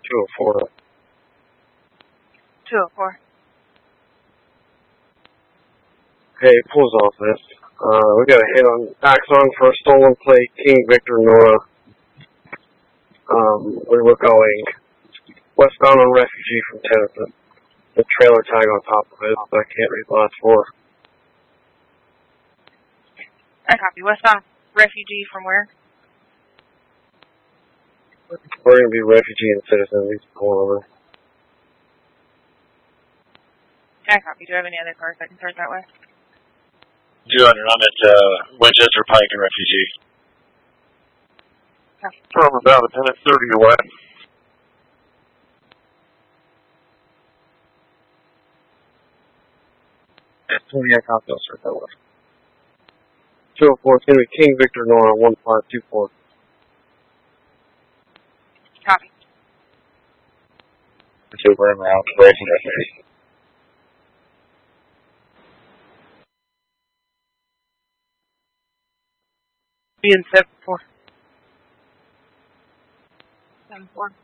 204. 204. Hey, pulls off this. We got a hit on Axon for a stolen plate, King Victor Nora. We were going westbound on Refugee from Tennyson. The trailer tag on top of it, but I can't read the last four. I copy. Westbound Refugee from where? We're going to be Refugee and Citizen. He's pulling over. I copy. Do you have any other cars that can start that way? 200, I'm at Winchester Pike and Refugee. From about a minute 30 away. Yeah, copy. I'll start that way. 204 is going to be King Victor Nora 1524. Copy. Super and round, racing Refugee. Ian 74. 74.